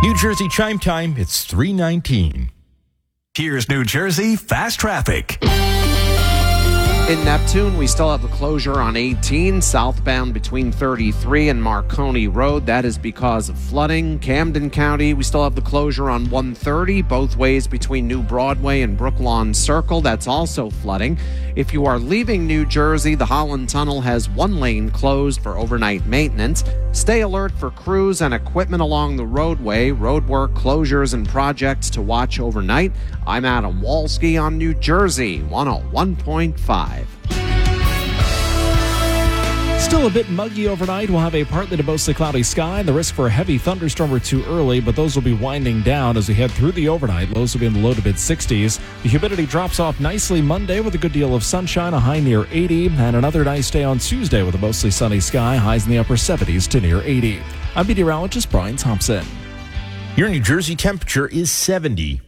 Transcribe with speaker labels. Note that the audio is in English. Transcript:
Speaker 1: New Jersey chime time, it's 3:19.
Speaker 2: Here's New Jersey Fast Traffic.
Speaker 3: In Neptune, we still have the closure on 18 southbound between 33 and Marconi Road. That is because of flooding. Camden County, we still have the closure on 130 both ways between New Broadway and Brooklawn Circle. That's also flooding. If you are leaving New Jersey, the Holland Tunnel has one lane closed for overnight maintenance. Stay alert for crews and equipment along the roadway, roadwork, closures, and projects to watch overnight. I'm Adam Walski on New Jersey 101.5.
Speaker 4: Still a bit muggy overnight. We'll have a partly to mostly cloudy sky. The risk for a heavy thunderstorm or two early, but those will be winding down as we head through the overnight. Lows will be in the low to mid 60s. The humidity drops off nicely Monday with a good deal of sunshine, a high near 80, and another nice day on Tuesday with a mostly sunny sky, highs in the upper 70s to near 80. I'm meteorologist Brian Thompson.
Speaker 1: Your New Jersey temperature is 70.